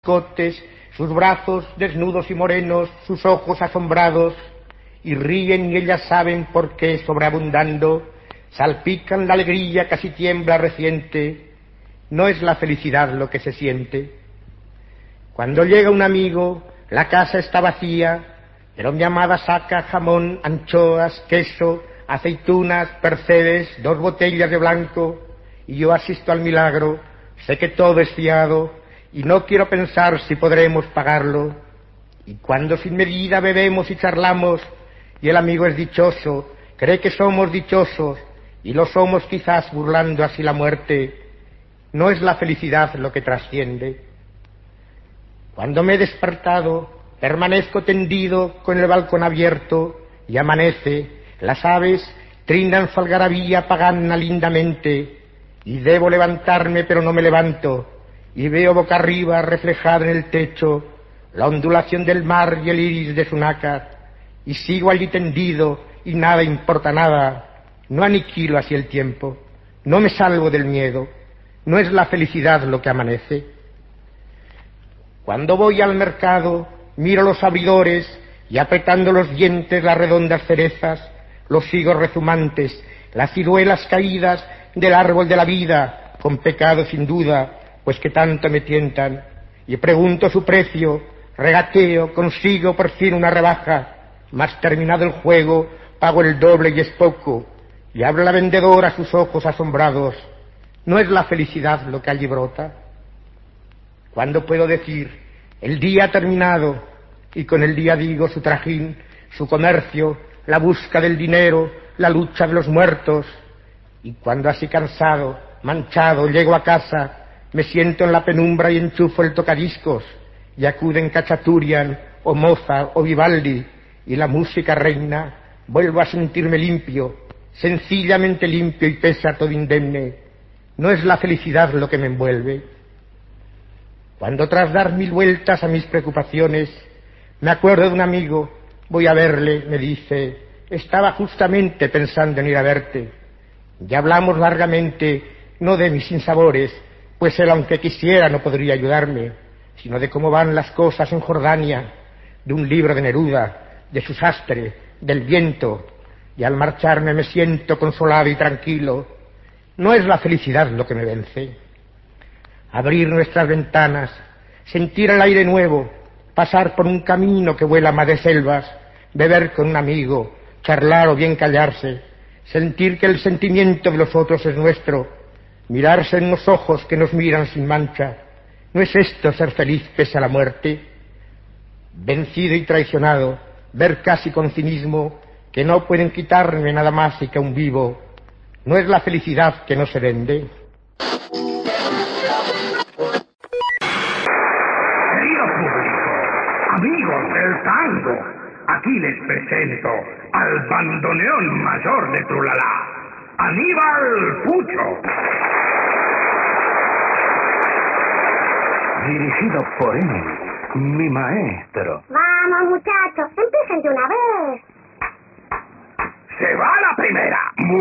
cotes, sus brazos desnudos y morenos, sus ojos asombrados, y ríen y ellas saben por qué, sobreabundando, salpican la alegría, casi tiembla reciente. No es la felicidad lo que se siente. Cuando llega un amigo, la casa está vacía, pero mi amada saca jamón, anchoas, queso, aceitunas, percebes, 2 botellas de blanco, y yo asisto al milagro, sé que todo es fiado, y no quiero pensar si podremos pagarlo. Y cuando sin medida bebemos y charlamos, y el amigo es dichoso, cree que somos dichosos, y lo somos quizás burlando así la muerte, no es la felicidad lo que trasciende. Cuando me he despertado, permanezco tendido con el balcón abierto, y amanece, las aves trinan su algarabía pagana lindamente, y debo levantarme pero no me levanto, y veo boca arriba reflejada en el techo la ondulación del mar y el iris de su nácar, y sigo allí tendido y nada importa nada, no aniquilo así el tiempo, no me salvo del miedo, no es la felicidad lo que amanece. Cuando voy al mercado, miro los abridores y apretando los dientes las redondas cerezas, los higos rezumantes, las ciruelas caídas del árbol de la vida, con pecado sin duda, pues que tanto me tientan, y pregunto su precio, regateo, consigo por fin una rebaja, mas terminado el juego, pago el doble y es poco, y habla la vendedora sus ojos asombrados, ¿no es la felicidad lo que allí brota? ¿Cuándo puedo decir, el día ha terminado, y con el día digo su trajín, su comercio, la busca del dinero, la lucha de los muertos, y cuando así cansado, manchado, llego a casa, me siento en la penumbra y enchufo el tocadiscos, y acuden Cachaturian, o Mozart, o Vivaldi, y la música reina, vuelvo a sentirme limpio, sencillamente limpio y pese a todo indemne. No es la felicidad lo que me envuelve. Cuando tras dar 1000 vueltas a mis preocupaciones, me acuerdo de un amigo, voy a verle, me dice, estaba justamente pensando en ir a verte. Ya hablamos largamente, no de mis sinsabores, pues él aunque quisiera no podría ayudarme, sino de cómo van las cosas en Jordania, de un libro de Neruda, de su sastre, del viento, y al marcharme me siento consolado y tranquilo. No es la felicidad lo que me vence. Abrir nuestras ventanas, sentir el aire nuevo, pasar por un camino que vuela a de selvas, beber con un amigo, charlar o bien callarse, sentir que el sentimiento de los otros es nuestro, mirarse en los ojos que nos miran sin mancha. ¿No es esto ser feliz pese a la muerte? Vencido y traicionado, ver casi con cinismo que no pueden quitarme nada más y que aún vivo. ¿No es la felicidad que no se vende? Querido público, amigos del tango, aquí les presento al bandoneón mayor de Trulalá, Aníbal Pucho. Dirigido por él, mi maestro. Vamos, muchachos, empiecen de una vez. ¡Se va la primera!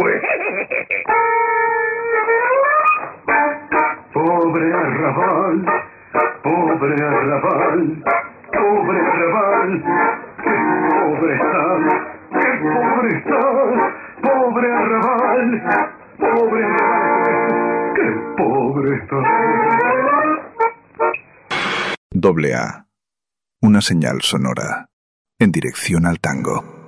Pobre arrabal, pobre arrabal, pobre arrabal, qué pobre estás, qué pobre estás, pobre arrabal, pobre arrabal, qué pobre estás. AA. Una señal sonora en dirección al tango.